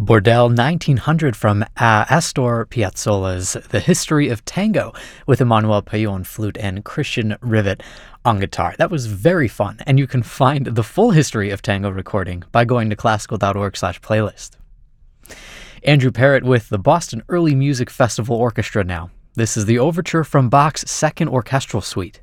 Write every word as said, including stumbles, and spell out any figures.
Bordel nineteen hundred from uh, Astor Piazzolla's The History of Tango with Emmanuel Payot on flute and Christian Rivet on guitar. That was very fun, and you can find the full history of tango recording by going to classical dot org slash playlist. Andrew Parrott with the Boston Early Music Festival Orchestra now. This is the overture from Bach's Second Orchestral Suite.